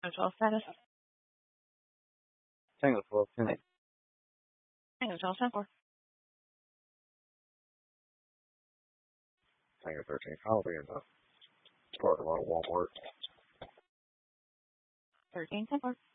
Hotel status. Tango 12, 10. Hotel 10 4. Tango 13, I'll be in the parking lot at Walmart. 13 10 4.